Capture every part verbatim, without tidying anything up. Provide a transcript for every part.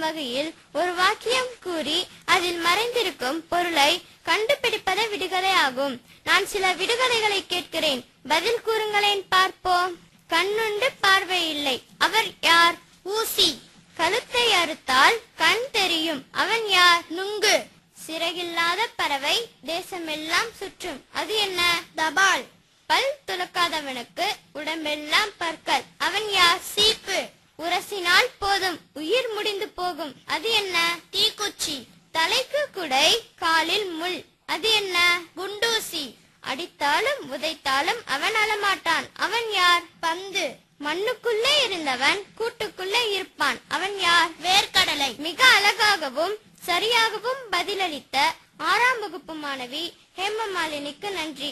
வகையில் ஒரு வாக்கியம் கூறி அதில் மறைந்திருக்கும் பொருளை கண்டுபிடிப்பதே விடுகதை ஆகும். நான் சில விடுகதைகளை கேட்கிறேன், பதில் கூறுங்களேன் பார்ப்போம். கண்ணுண்டு பார்வை இல்லை, அவர் யார்? ஊசி. கழுத்தை அறுத்தால் கண் தெரியும், அவன் யார்? நுங்கு. சிறகில்லாத பறவை தேசமெல்லாம் சுற்றும், அது என்ன? தபால். பல் துலக்காதவனுக்கு உடம்பெல்லாம் பற்கள், அவன் யார்? சீப்பு. உரசினால் போதும் உயிர் முடிந்து போகும், அது என்ன? தீக்குச்சி. தலைக்கு குடை காலில் முள், அது என்ன? குண்டூசி. அடித்தாலும் உதைத்தாலும் அவன் அழமாட்டான், அவன் யார்? பந்து. மண்ணுக்குள்ளே இருந்தவன் கூட்டுக்குள்ளே இருப்பான், அவன் யார்? வேர்க்கடலை. மிக அழகாகவும் சரியாகவும் பதிலளித்த ஆறாம் வகுப்பு மாணவி ஹேமமாலினிக்கு நன்றி.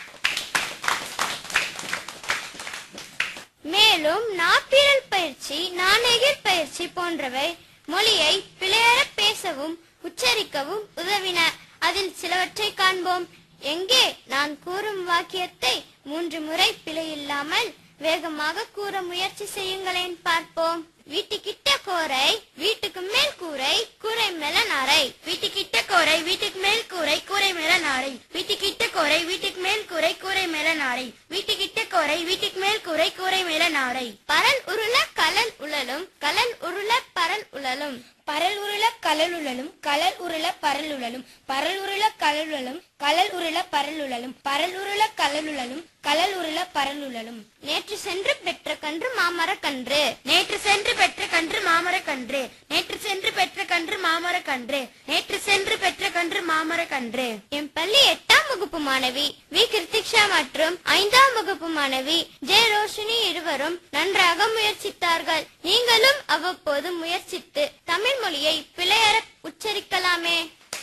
மேலும் நாப்பிரல் பயிற்சி, நாணெகிர் பயிற்சி போன்றவை மொழியை பிழையற பேசவும் உச்சரிக்கவும் உதவின. அதில் சிலவற்றை காண்போம். எங்கே? நான் கூறும் வாக்கியத்தை மூன்று முறை பிழை இல்லாமல் வேகமாக கூற முயற்சி செய்யுங்களேன் பார்ப்போம். வீட்டுக்கிட்ட கோரை வீட்டுக்கு மேல் கூரை கூரை மேல நாரை. வீட்டுக்கிட்ட கோரை வீட்டுக்கு மேல் கூரை கூரை மேல நாரை. வீட்டுக்கிட்ட கோரை வீட்டுக்கு மேல் கூரை கூரை மேல நாரை. வீட்டுக்கிட்ட கோரை வீட்டுக்கு மேல் கூரை கூரை மேல நாரை. பரல் உருள கலல் உழலும் கலல் உருள பரல் உழலும். பரல் உருள கலல் உழலும் கலல் உருள பரல் உழலும். பரல் உருள கலல் உழலும் கலல் உருள பரல் உழலும். பரல் உருள கலல் உழலும் கலல் உருள பரல் உழலும். நேற்று சென்று பெற்ற கன்று மாமர கன்று. நேற்று சென்று பெற்ற கன்று மாமர கன்று. நேற்று சென்று பெற்ற கன்று மாமர கன்று. நேற்று சென்று பெற்ற கன்று மாமர கன்று. என் பள்ளி எட்டாம் வகுப்பு மாணவி வி கிருத்திக்ஷா மற்றும் ஐந்தாம் வகுப்பு மாணவி ஜெய ரோஷினி இருவரும் நன்றாக முயற்சித்தார்கள். நீங்களும் அவ்வப்போது முயற்சித்து தமிழ் மொழியை பிழையற உச்சரிக்கலாமே.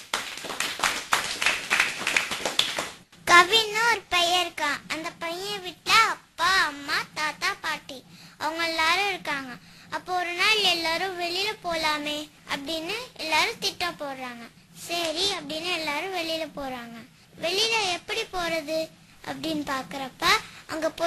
கவின்னு ஒரு பையன் இருக்கான். அந்த பையன் வீட்டுல அப்பா அம்மா தாத்தா பாட்டி அவங்க எல்லாரும் இருக்காங்க. அப்போ ஒரு நாள் எல்லாரும் வெளியில போலாமே அப்படின்னு எல்லாரும் திட்டம் போடுறாங்க. சரி அப்படின்னு எல்லாரும் வெளியில போறாங்க. வெளியில எப்படி போறது அப்படின்னு பாக்குறப்ப அங்க